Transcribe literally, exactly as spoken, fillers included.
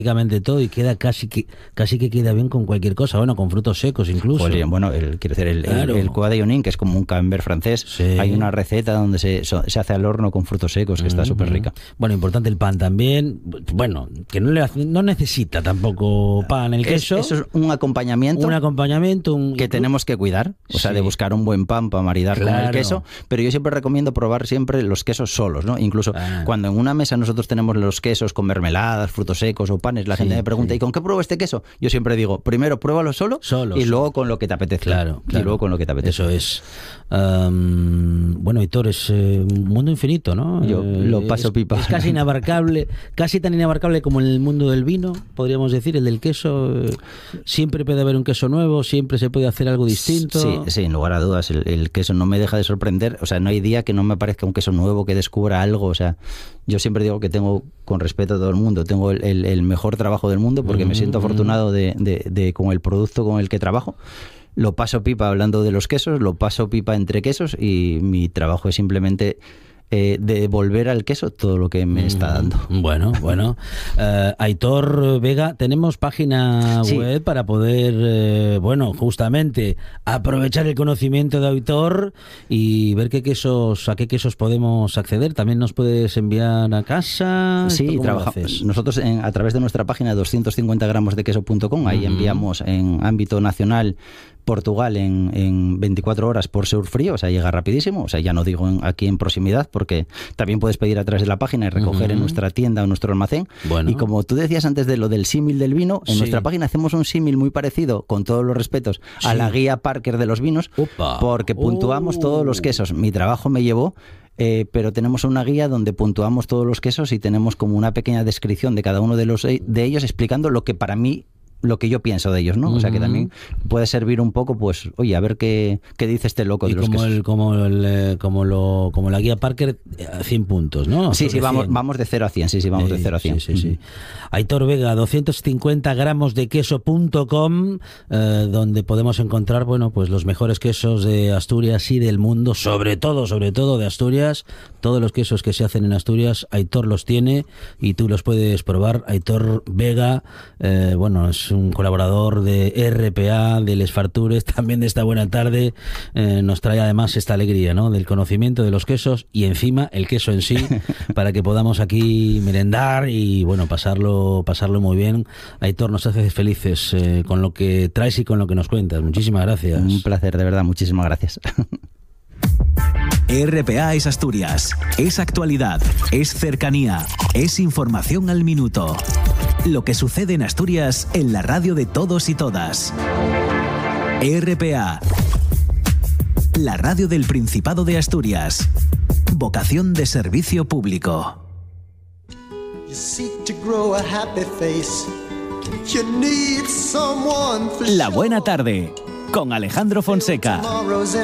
todo y queda casi que casi que queda bien con cualquier cosa, bueno, con frutos secos incluso. Pues bien, bueno, el, quiero decir, el, claro. el, el Coa de Ionin, que es como un camembert francés, sí. Hay una receta donde se, so, se hace al horno con frutos secos, que uh-huh. está súper rica. Bueno, importante el pan también, bueno, que no le no necesita tampoco pan el queso. Es, eso es un acompañamiento. Un acompañamiento. Un, que tenemos que cuidar, o sea, sí. de buscar un buen pan para maridar claro. con el queso, pero yo siempre recomiendo probar siempre los quesos solos, ¿no? Incluso ah. cuando en una mesa nosotros tenemos los quesos con mermeladas, frutos secos o panes, la sí, gente me pregunta, sí. ¿y con qué pruebo este queso? Yo siempre digo, primero pruébalo solo, solo y luego solo. Con lo que te apetece. Claro, claro. Y luego con lo que te apetece. Eso es. Um, bueno, Aitor, es eh, un mundo infinito, ¿no? Yo eh, lo paso es, pipa. Es casi inabarcable, casi tan inabarcable como el mundo del vino, podríamos decir, el del queso. Eh, siempre puede haber un queso nuevo, siempre se puede hacer algo distinto. Sí, sí, sin lugar a dudas, el, el queso no me deja de sorprender. O sea, no hay día que no me parezca un queso nuevo, que descubra algo. O sea, yo siempre digo que tengo, con respeto a todo el mundo, tengo el, el, el mejor trabajo del mundo porque mm-hmm. me siento afortunado de, de, de con el producto con el que trabajo. Lo paso pipa hablando de los quesos, lo paso pipa entre quesos y mi trabajo es simplemente eh, devolver al queso todo lo que me está dando. Bueno, bueno. Uh, Aitor Vega, tenemos página sí. web para poder, eh, bueno, justamente aprovechar el conocimiento de Aitor y ver qué quesos, a qué quesos podemos acceder. También nos puedes enviar a casa. Sí, trabajamos. Nosotros en, a través de nuestra página doscientos cincuenta gramos de queso punto com, ahí uh-huh. enviamos en ámbito nacional Portugal en, en veinticuatro horas por Surfrío, o sea, llega rapidísimo, o sea, ya no digo en, aquí en proximidad, porque también puedes pedir a través de la página y recoger uh-huh. en nuestra tienda o nuestro almacén. Bueno. Y como tú decías antes de lo del símil del vino, en sí. nuestra página hacemos un símil muy parecido, con todos los respetos, sí. a la guía Parker de los vinos, Opa. porque puntuamos uh. todos los quesos. Mi trabajo me llevó Eh, pero tenemos una guía donde puntuamos todos los quesos y tenemos como una pequeña descripción de cada uno de los de ellos explicando lo que para mí lo que yo pienso de ellos, ¿no? Uh-huh. O sea, que también puede servir un poco, pues, oye, a ver qué, qué dice este loco de y los como quesos. El, como, el, como, lo, como la guía Parker, a cien puntos, ¿no? Sí, sí, vamos, vamos de cero a cien, sí, sí, vamos sí, de cero a cien. Sí, sí, sí. Aitor Vega, doscientos cincuenta gramos de queso punto com, eh, donde podemos encontrar, bueno, pues los mejores quesos de Asturias y del mundo, sobre todo, sobre todo de Asturias. Todos los quesos que se hacen en Asturias, Aitor los tiene y tú los puedes probar. Aitor Vega, eh, bueno, es un colaborador de R P A, de Les Fartures, también de esta buena tarde. Eh, nos trae además esta alegría, ¿no? Del conocimiento de los quesos y encima el queso en sí, para que podamos aquí merendar y, bueno, pasarlo, pasarlo muy bien. Aitor, nos hace felices eh, con lo que traes y con lo que nos cuentas. Muchísimas gracias. Un placer, de verdad, muchísimas gracias. R P A es Asturias, es actualidad, es cercanía, es información al minuto. Lo que sucede en Asturias en la radio de todos y todas. R P A, la radio del Principado de Asturias. Vocación de servicio público. La buena tarde, con Alejandro Fonseca.